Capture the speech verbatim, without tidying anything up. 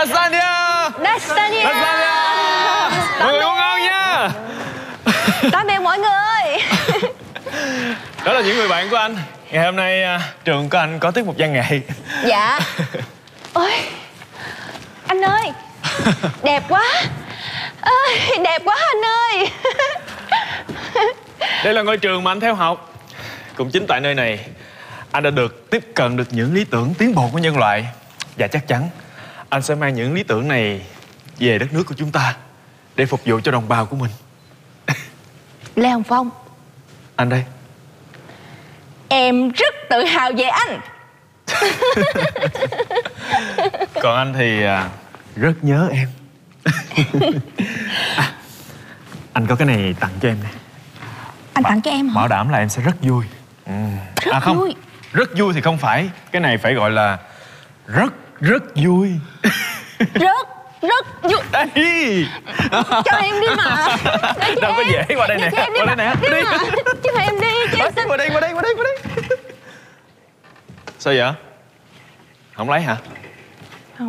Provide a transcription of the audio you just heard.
Lasagna. Lasagna. Lasagna. Mọi người uống ngon nha. Tạm biệt mọi người. Đó là những người bạn của anh. Ngày hôm nay trường của anh có tiết mục văn nghệ. Dạ. Ôi, anh ơi, đẹp quá. Ơi, đẹp quá anh ơi. Đây là ngôi trường mà anh theo học. Cũng chính tại nơi này anh đã được tiếp cận được những lý tưởng tiến bộ của nhân loại. Và chắc chắn anh sẽ mang những lý tưởng này về đất nước của chúng ta để phục vụ cho đồng bào của mình. Lê Hồng Phong, Anh đây. em rất tự hào về anh. Còn anh thì à, rất nhớ em. À, anh có cái này tặng cho em nè. Anh tặng cho em hả? Bảo đảm là em sẽ rất vui. Ừ. Rất À không, vui. rất vui thì không phải. Cái này phải gọi là rất rất vui. Rất rất vui. Đây. Cho em đi mà. Đâu có dễ. Qua đây nè. Qua đây nè. Đi Đi. mà. Cho em đi. Cho em xin. Qua đây, qua đây, qua đây, qua đây. Sao vậy? Không lấy hả?